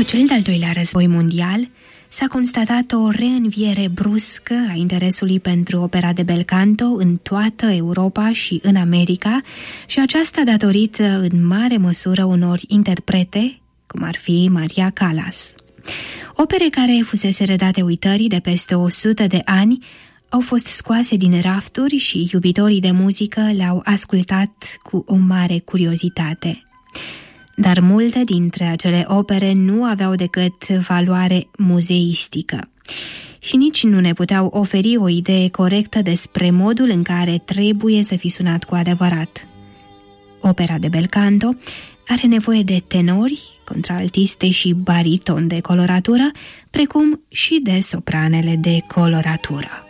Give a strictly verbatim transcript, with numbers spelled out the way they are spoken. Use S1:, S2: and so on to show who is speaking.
S1: cel de-al doilea război mondial s-a constatat o reînviere bruscă a interesului pentru opera de bel canto în toată Europa și în America, și aceasta datorită în mare măsură unor interprete, cum ar fi Maria Callas. Opere care fusese redate uitării de peste o sută de ani au fost scoase din rafturi și iubitorii de muzică le-au ascultat cu o mare curiozitate. Dar multe dintre acele opere nu aveau decât valoare muzeistică și nici nu ne puteau oferi o idee corectă despre modul în care trebuie să fi sunat cu adevărat. Opera de bel canto are nevoie de tenori, contraltiste și bariton de coloratură, precum și de sopranele de coloratură.